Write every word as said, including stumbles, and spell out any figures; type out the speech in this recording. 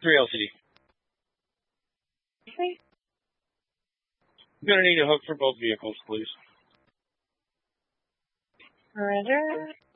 three L C D. Okay. I'm going to need a hook for both vehicles, please. Roger.